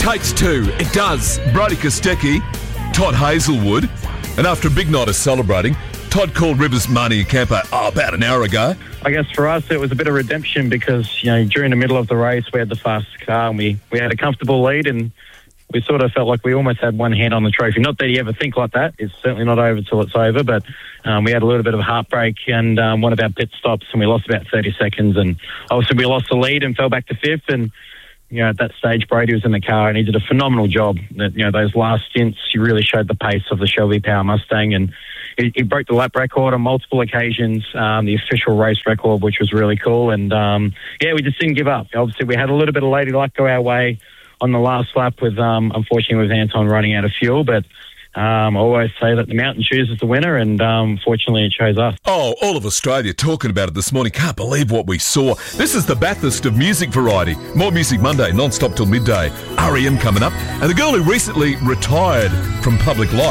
Takes two. It does. Brody Kostecki, Todd Hazelwood, and after a big night of celebrating, Todd called Rivers Marnie Camper about an hour ago. I guess for us it was a bit of redemption because, during the middle of the race we had the fastest car and we had a comfortable lead and we sort of felt like we almost had one hand on the trophy. Not that you ever think like that. It's certainly not over till it's over, but we had a little bit of a heartbreak and one of our pit stops and we lost about 30 seconds and obviously we lost the lead and fell back to fifth and, at that stage Brady was in the car and he did a phenomenal job. Those last stints, he really showed the pace of the Shelby Power Mustang and he broke the lap record on multiple occasions, the official race record, which was really cool. And, we just didn't give up. Obviously, we had a little bit of lady luck go our way on the last lap with, unfortunately, with Anton running out of fuel. But I always say that the mountain chooses the winner, and fortunately, it chose us. Oh, all of Australia talking about it this morning. Can't believe what we saw. This is the Bathurst of music variety. More Music Monday, non-stop till midday. REM coming up. And the girl who recently retired from public life.